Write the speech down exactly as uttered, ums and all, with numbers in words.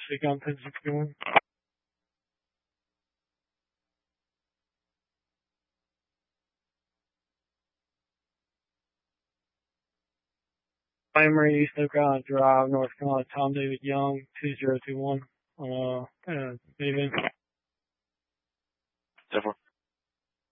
speak on ten sixty-one. Primary East North Carolina Drive, North Carolina, Tom David Young, two zero two one. Uh, uh, David. ten four.